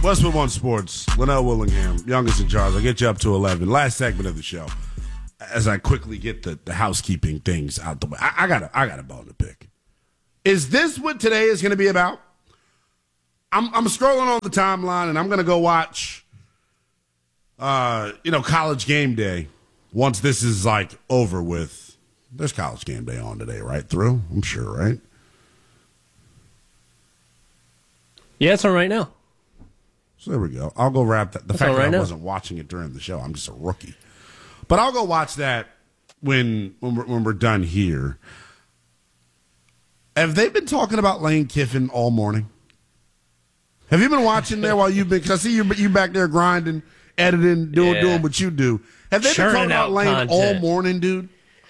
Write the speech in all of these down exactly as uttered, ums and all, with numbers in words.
Westwood One Sports, Linnell Willingham, youngest in charge. I'll get you up to eleven. Last segment of the show. As I quickly get the, the housekeeping things out the way. I, I got a, I got a bone to pick. Is this what today is going to be about? I'm, I'm scrolling on the timeline, and I'm going to go watch, uh, you know, College Game Day. Once this is, like, over with. There's College Game Day on today, right, through? I'm sure, right? Yeah, it's on right now. So there we go. I'll go wrap that. The That's fact right that I now. wasn't watching it during the show, I'm just a rookie. But I'll go watch that when when we're, when we're done here. Have they been talking about Lane Kiffin all morning? Have you been watching there while you've been? Because I see you you back there grinding, editing, doing Yeah. doing what you do. Have they Churning been talking about out Lane content. all morning, dude?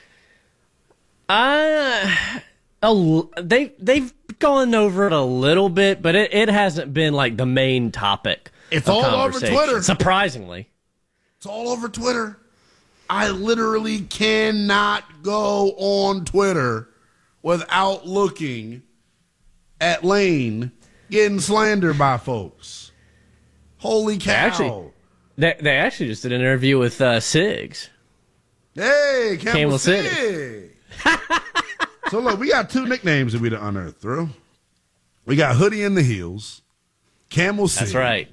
Uh, a l- they they've gone over it a little bit, but it, it hasn't been like the main topic. It's of all over conversation, Twitter. surprisingly. It's all over Twitter. I literally cannot go on Twitter without looking at Lane getting slandered by folks. Holy cow. They actually, they, they actually just did an interview with uh, Siggs. Hey, Campbell, Campbell City. City. So, look, we got two nicknames that we to unearth through. We got Hoodie in the Heels, Camel City. That's right.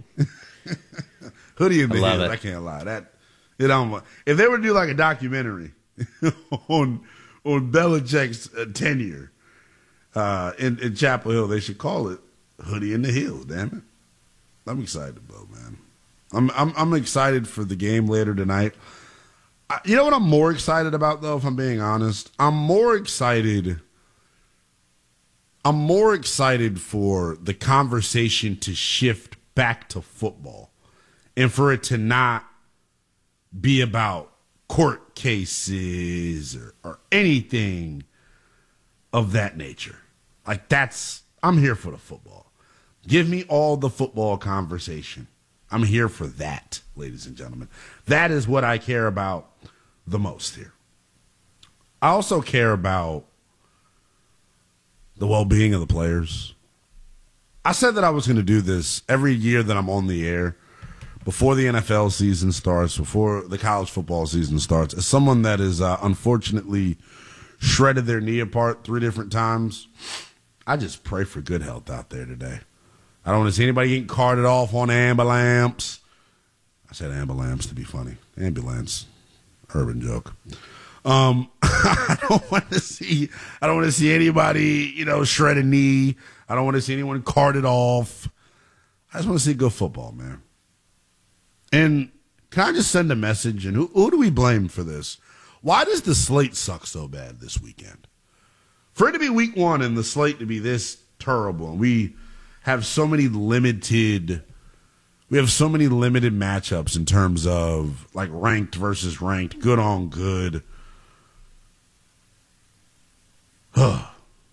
Hoodie in the I love Heels. it. I can't lie. That it don't, if they were to do like a documentary on on Belichick's uh, tenure uh, in, in Chapel Hill, they should call it Hoodie in the Heels. Damn it! I'm excited, though, man. I'm I'm I'm excited for the game later tonight. I, you know what I'm more excited about, though, if I'm being honest? I'm more excited. I'm more excited for the conversation to shift back to football and for it to not be about court cases or, or anything of that nature. Like, that's, I'm here for the football. Give me all the football conversation. I'm here for that, ladies and gentlemen. That is what I care about the most here. I also care about the well-being of the players. I said that I was going to do this every year that I'm on the air, before the N F L season starts, before the college football season starts. As someone that has uh, unfortunately shredded their knee apart three different times, I just pray for good health out there today. I don't want to see anybody getting carted off on ambulance. I said ambulance to be funny. Ambulance. Urban joke. Um, I don't want to see. I don't want to see anybody, you know, shred a knee. I don't want to see anyone carted off. I just want to see good football, man. And can I just send a message? And who, who do we blame for this? Why does the slate suck so bad this weekend? For it to be week one and the slate to be this terrible, and we have so many limited. We have so many limited matchups in terms of like ranked versus ranked, good on good. It's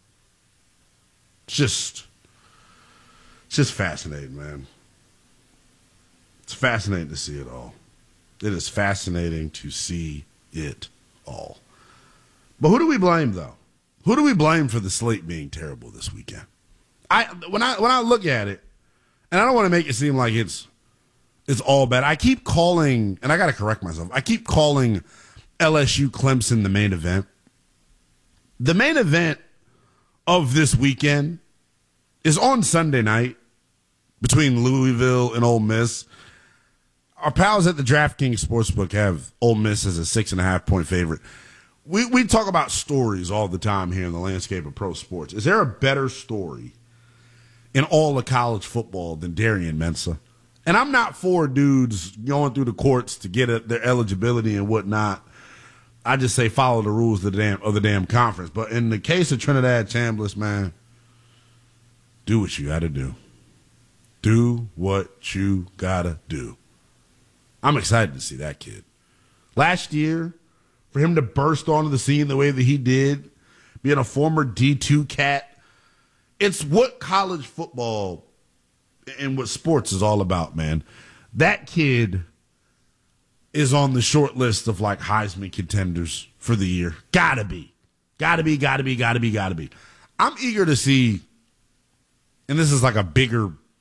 just, it's just fascinating, man. It's fascinating to see it all. It is fascinating to see it all. But who do we blame, though? Who do we blame for the slate being terrible this weekend? I when I when I look at it, and I don't want to make it seem like it's it's all bad. I keep calling, and I got to correct myself. I keep calling L S U Clemson the main event. The main event of this weekend is on Sunday night between Louisville and Ole Miss. Our pals at the DraftKings Sportsbook have Ole Miss as a six and a half point favorite. We we talk about stories all the time here in the landscape of pro sports. Is there a better story in all of college football than Darian Mensah? And I'm not for dudes going through the courts to get a, their eligibility and whatnot. I just say follow the rules of the damn of the damn conference. But in the case of Trinidad Chambliss, man, do what you got to do. Do what you got to do. I'm excited to see that kid. Last year, for him to burst onto the scene the way that he did, being a former D two cat, it's what college football and what sports is all about, man. That kid is on the short list of like Heisman contenders for the year. Gotta be. Gotta be, gotta be, gotta be, gotta be. I'm eager to see, and this is like a bigger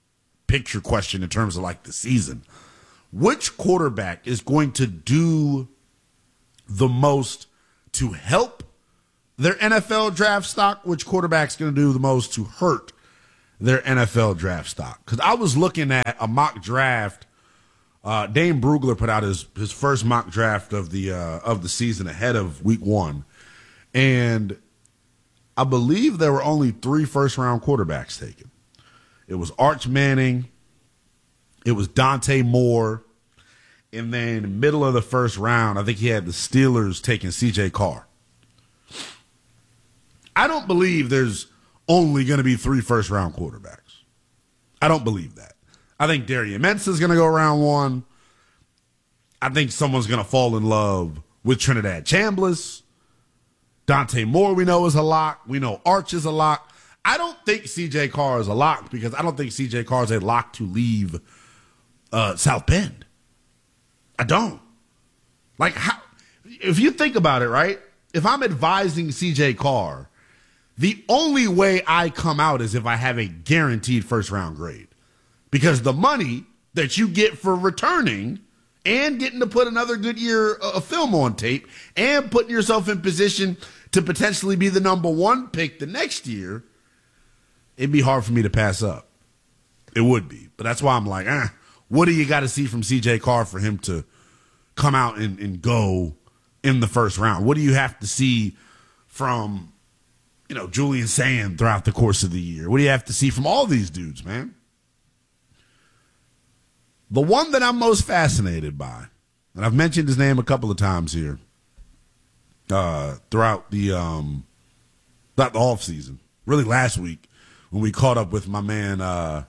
picture question in terms of like the season. Which quarterback is going to do the most to help their N F L draft stock? Which quarterback's going to do the most to hurt their N F L draft stock? Because I was looking at a mock draft. Uh, Dane Brugler put out his, his first mock draft of the uh, of the season ahead of week one. And I believe there were only three first-round quarterbacks taken. It was Arch Manning, it was Dante Moore, and then middle of the first round, I think he had the Steelers taking C J Carr. I don't believe there's only going to be three first-round quarterbacks. I don't believe that. I think Darian Mensah is going to go round one. I think someone's going to fall in love with Trinidad Chambliss. Dante Moore, we know, is a lock. We know Arch is a lock. I don't think C J Carr is a lock because I don't think C J Carr is a lock to leave uh, South Bend. I don't. Like, how, if you think about it, right? If I'm advising C J Carr, the only way I come out is if I have a guaranteed first-round grade. Because the money that you get for returning and getting to put another good year of film on tape and putting yourself in position to potentially be the number one pick the next year, it'd be hard for me to pass up. It would be. But that's why I'm like, eh, what do you got to see from C J Carr for him to come out and, and go in the first round? What do you have to see from, you know, Julian Sand throughout the course of the year? What do you have to see from all these dudes, man? The one that I'm most fascinated by, and I've mentioned his name a couple of times here uh, throughout the um, throughout the off season, really last week when we caught up with my man. Uh,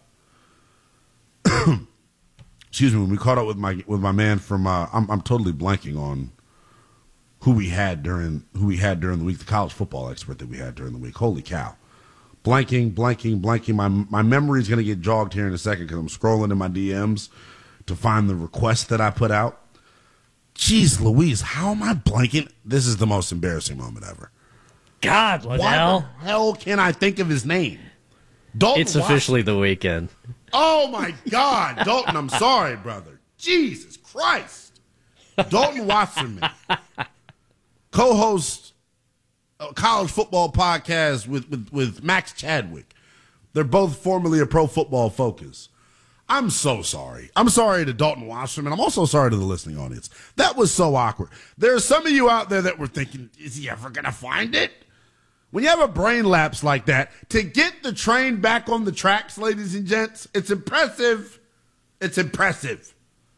excuse me, when we caught up with my with my man from. Uh, I'm I'm totally blanking on who we had during who we had during the week. The college football expert that we had during the week. Holy cow! Blanking, blanking, blanking. My my memory is going to get jogged here in a second because I'm scrolling in my D Ms to find the request that I put out. Jeez Louise, how am I blanking? This is the most embarrassing moment ever. God, Liddell. Why the hell can I think of his name? Dalton It's officially Washington. The weekend. Oh, my God. Dalton, I'm sorry, brother. Jesus Christ. Dalton Wasserman, co-host a college football podcast with, with, with Max Chadwick. They're both formerly a Pro Football Focus. I'm so sorry. I'm sorry to Dalton Wasserman. I'm also sorry to the listening audience. That was so awkward. There are some of you out there that were thinking, is he ever going to find it? When you have a brain lapse like that, to get the train back on the tracks, ladies and gents, it's impressive. It's impressive.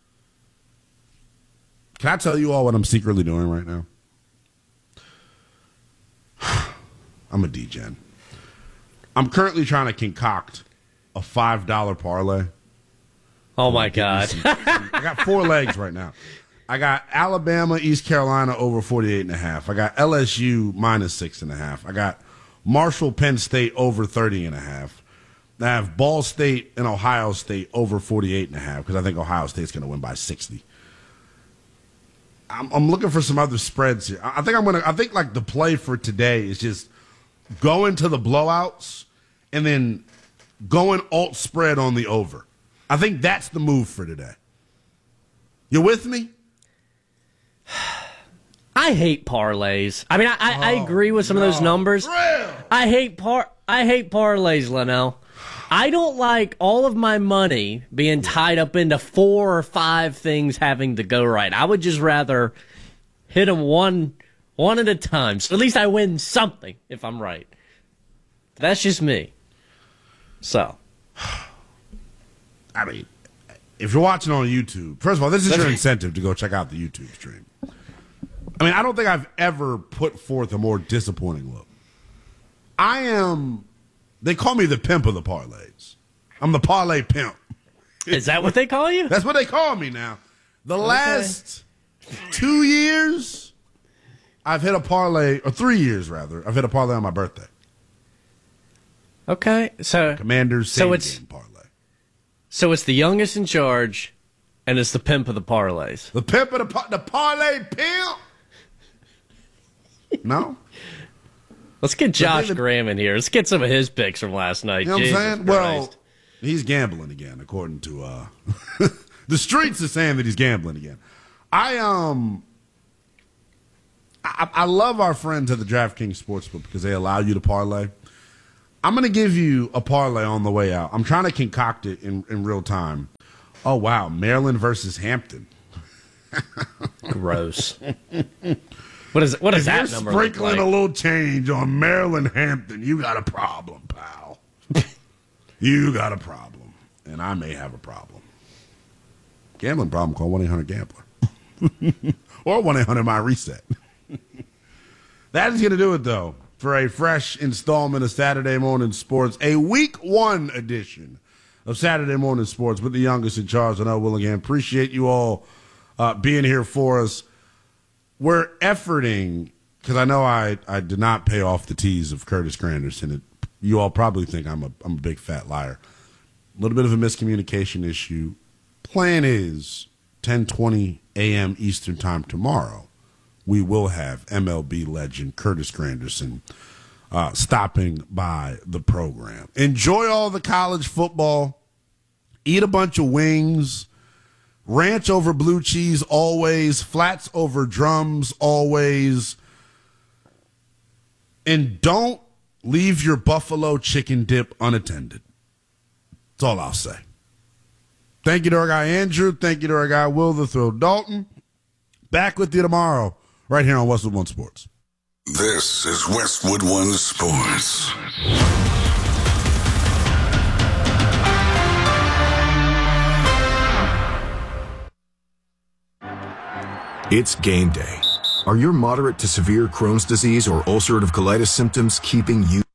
Can I tell you all what I'm secretly doing right now? I'm a D-gen. I'm currently trying to concoct a five dollar parlay. Oh, my God. I got four legs right now. I got Alabama, East Carolina over forty-eight and a half. I got L S U minus six and a half. I got Marshall, Penn State over thirty and a half. I have Ball State and Ohio State over forty-eight and a half because I think Ohio State's going to win by sixty. I'm, I'm looking for some other spreads here. I think I'm going to, I think like the play for today is just go into the blowouts and then going alt spread on the over. I think that's the move for today. You with me? I hate parlays. I mean, I, I, oh, I agree with some no. of those numbers. Thrill. I hate par. I hate parlays, Linnell. I don't like all of my money being tied up into four or five things having to go right. I would just rather hit them one one at a time. So at least I win something if I'm right. That's just me. So. I mean, if you're watching on YouTube, first of all, this is your incentive to go check out the YouTube stream. I mean, I don't think I've ever put forth a more disappointing look. I am, they call me the pimp of the parlays. I'm the parlay pimp. Is that what they call you? That's what they call me now. The okay. last two years, I've hit a parlay, or three years rather, I've hit a parlay on my birthday. Okay, so Commanders same so it's, game parlay. So it's the youngest in charge, and it's the pimp of the parlays. The pimp of the, par- the parlay pimp? No? Let's get Josh Graham in here. Let's get some of his picks from last night. You know what Jesus I'm saying? Christ. Well, He's gambling again, according to uh, the streets are saying that he's gambling again. I um, I, I love our friends at the DraftKings Sportsbook because they allow you to parlay. I'm going to give you a parlay on the way out. I'm trying to concoct it in, in real time. Oh, wow. Maryland versus Hampton. Gross. What is what does that you're number sprinkling look like? a little change on Maryland Hampton, you got a problem, pal. You got a problem. And I may have a problem. Gambling problem, call one eight hundred gambler. Or one eight hundred my reset. That is going to do it, though, for a fresh installment of Saturday Morning Sports, a week one edition of Saturday Morning Sports with the youngest in charge, and I will again appreciate you all uh, being here for us. We're efforting, because I know I, I did not pay off the tease of Curtis Granderson. It, you all probably think I'm a I'm a big fat liar. A little bit of a miscommunication issue. Plan is ten twenty a.m. Eastern Time tomorrow. We will have M L B legend Curtis Granderson uh, stopping by the program. Enjoy all the college football. Eat a bunch of wings. Ranch over blue cheese always. Flats over drums always. And don't leave your buffalo chicken dip unattended. That's all I'll say. Thank you to our guy Andrew. Thank you to our guy Will the Thrill Dalton. Back with you tomorrow, right here on Westwood One Sports. This is Westwood One Sports. It's game day. Are your moderate to severe Crohn's disease or ulcerative colitis symptoms keeping you